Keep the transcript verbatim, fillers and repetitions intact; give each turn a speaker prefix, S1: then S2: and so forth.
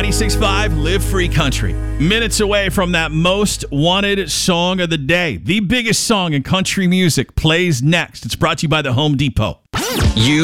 S1: ninety-six point five Live Free Country. Minutes away from that most wanted song of the day. The biggest song in country music plays next. It's brought to you by the Home Depot.
S2: You